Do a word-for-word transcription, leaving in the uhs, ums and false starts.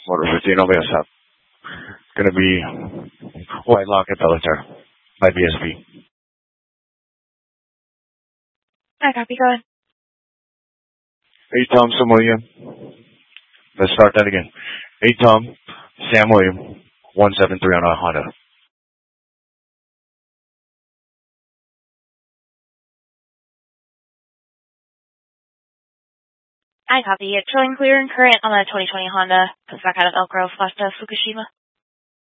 Motor fifteen, I'll be a sub. Gonna be White Locket Bellator by B S B. I copy, go ahead. Hey, Tom, Sam William. Let's start that again. Hey, Tom, Sam William, one seven three on a Honda. I copy. It's showing clear and current on the twenty twenty Honda. Comes back out of Elk Grove, Flasta, Fukushima.